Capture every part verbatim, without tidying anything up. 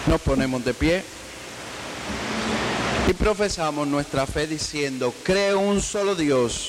Nos ponemos de pie y profesamos nuestra fe diciendo: creo en un solo Dios,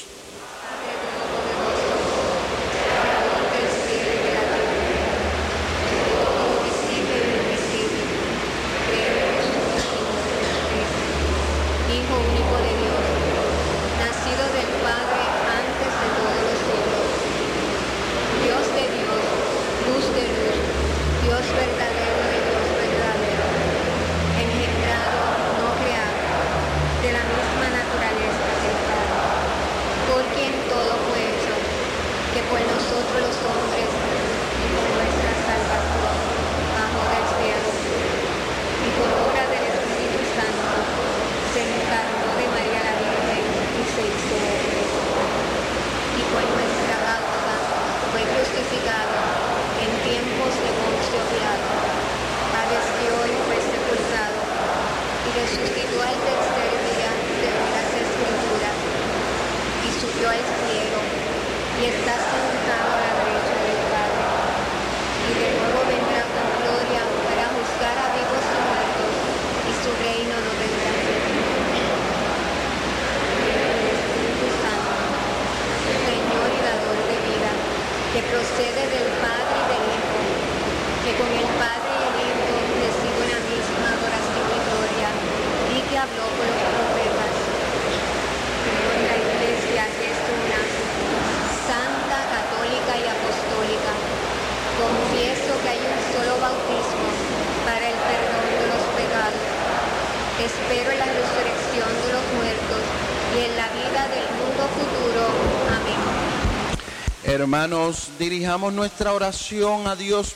Hijo único de Dios, nacido del Padre antes de todos los siglos, Dios de Dios, luz de luz, Dios verdadero de Dios verdadero, engendrado, no creado, de la misma naturaleza del Padre, por quien todo fue hecho, que por nosotros los hombres y por nuestra salvación bajó del cielo, y por obra del Espíritu Santo se encarnó de María la Virgen y se hizo hombre, y por nuestra causa fue crucificado en tiempos de Poncio Pilato, padeció y fue sepultado, y resucitó al tercer día según las Escrituras, y subió al cielo, y está sentado a la derecha del Padre, y de nuevo vendrá con gloria para juzgar a vivos y muertos, y su reino no tendrá fin. Señor y dador de vida, que procede del Padre y del Hijo, que con el Padre y el Hijo recibe una misma adoración y gloria, y que habló por los profetas. Creo en la Iglesia, que es una, santa, católica y apostólica. Confieso que hay un solo bautismo para el perdón de los pecados. Espero en la resurrección de los muertos y en la vida del mundo futuro. Amén. hermanos, dirijamos nuestra oración a Dios